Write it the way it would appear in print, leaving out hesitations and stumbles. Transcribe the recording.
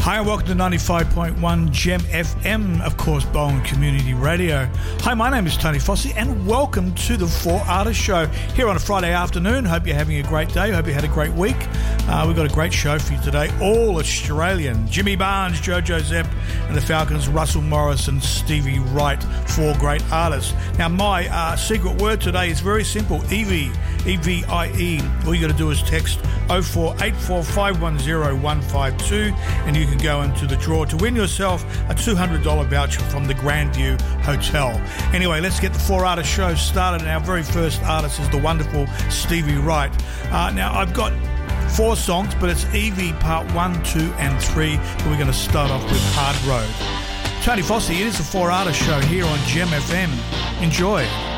Hi and welcome to 95.1 Gem FM, of course, Bowen Community Radio. Hi, my name is Tony Fossey and welcome to the Four Artists Show here on a Friday afternoon. Hope you're having a great day. Hope you had a great week. We've got a great show for you today. All Australian. Jimmy Barnes, Jojo Zepp and the Falcons, Russell Morris and Stevie Wright, four great artists. Now, my secret word today is very simple, Evie, E-V-I-E. All you got to do is text 0484510152 and you can go into the draw to win yourself a $200 voucher from the Grandview Hotel. Anyway, let's get the Four Artists Show started. And our very first artist is the wonderful Stevie Wright. Now, I've got 4 songs, but it's Evie Part 1, 2 and 3. But we're going to start off with Hard Road. Tony Fossey, it is the Four Artists Show here on Gem FM. Enjoy.